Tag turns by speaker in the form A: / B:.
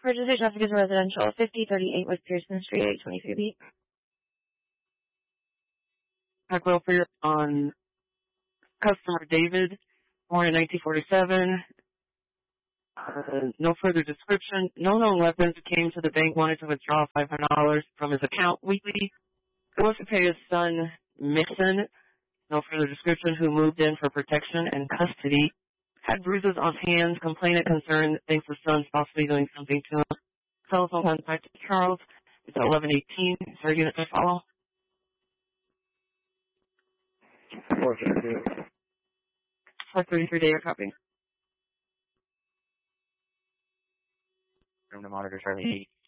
A: Emergency traffic is residential, 5038 West Pearson Street, 823B.
B: Pack welfare on customer David, born in 1947. No further description. No known weapons. Came to the bank, wanted to withdraw $500 from his account weekly. Was to pay his son, Mixon. No further description. Who moved in for protection and custody. Had bruises on hands. Complainant concerned. Thinks the son's possibly doing something to him. Telephone contact to Charles. It's at 1118. Is there a unit to follow?
C: 432.
B: 433 day copy.
C: Room to monitor Charlie 8.